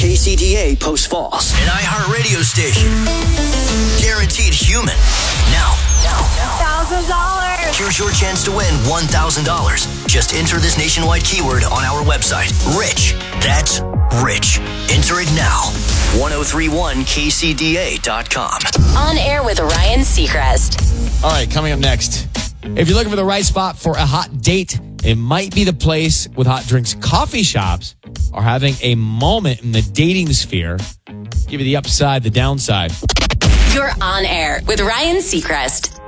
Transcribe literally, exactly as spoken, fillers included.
K C D A Post Falls. An iHeartRadio station. Guaranteed human. Now. Now. one thousand dollars. Here's your chance to win one thousand dollars. Just enter this nationwide keyword on our website. Rich. That's rich. Enter it now. ten thirty-one K C D A dot com. On air with Ryan Seacrest. All right, coming up next. If you're looking for the right spot for a hot date, it might be the place with hot drinks. Coffee shops are having a moment in the dating sphere. Give you the upside, the downside. You're on air with Ryan Seacrest.